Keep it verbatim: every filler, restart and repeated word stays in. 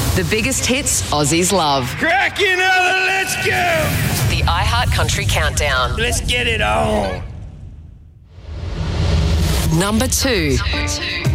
The biggest hits Aussies love. Crack another, let's go! The iHeart Country Countdown. Let's get it on. Number two. Number two.